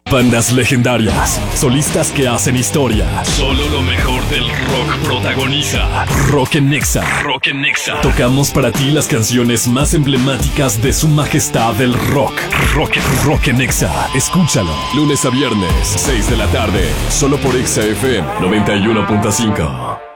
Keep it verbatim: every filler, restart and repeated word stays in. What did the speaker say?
Bandas legendarias, solistas que hacen historia. Solo lo mejor del rock protagoniza Rock en Nexa. Rock en Nexa. Tocamos para ti las canciones más emblemáticas de su majestad el rock. Rock, rock en Nexa. Escúchalo. Lunes a viernes, seis de la tarde. Solo por Exa F M noventa y uno punto cinco.